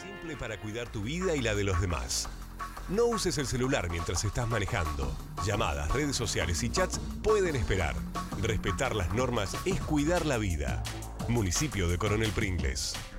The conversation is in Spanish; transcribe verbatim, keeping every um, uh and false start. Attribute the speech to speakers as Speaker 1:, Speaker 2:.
Speaker 1: Simple para cuidar tu vida y la de los demás. No uses el celular mientras estás manejando. Llamadas, redes sociales y chats pueden esperar. Respetar las normas es cuidar la vida. Municipio de Coronel Pringles.